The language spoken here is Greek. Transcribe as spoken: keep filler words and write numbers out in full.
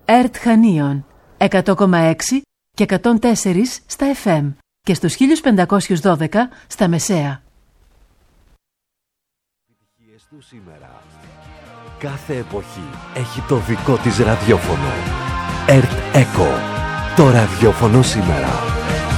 ΕΡΤ Χανίων εκατό κόμμα έξι και εκατόν τέσσερα στα εφ εμ και στους χίλια πεντακόσια δώδεκα στα μεσαία. Του σήμερα. Κάθε εποχή έχει το δικό της ραδιόφωνο. ΕΡΤ Εκο. Το ραδιόφωνο σήμερα.